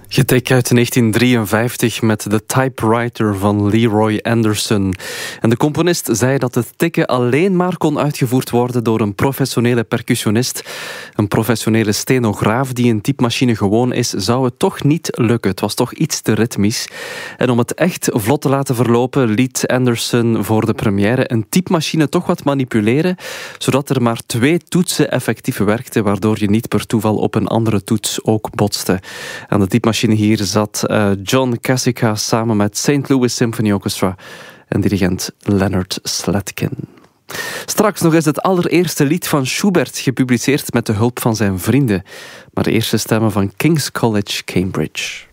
Getek uit 1953 met de typewriter van Leroy Anderson. En de componist zei dat het tikken alleen maar kon uitgevoerd worden door een professionele percussionist. Een professionele stenograaf die een typemachine gewoon is, zou het toch niet lukken. Het was toch iets te ritmisch. En om het echt vlot te laten verlopen, liet Anderson voor de première een typemachine toch wat manipuleren, zodat er maar 2 toetsen effectief werkten, waardoor je niet per toeval op een andere toets ook botste. Aan de typemachine hier zat John Kassika samen met St. Louis Symphony Orchestra en dirigent Leonard Slatkin. Straks nog eens het allereerste lied van Schubert gepubliceerd met de hulp van zijn vrienden. Maar de eerste stemmen van King's College Cambridge.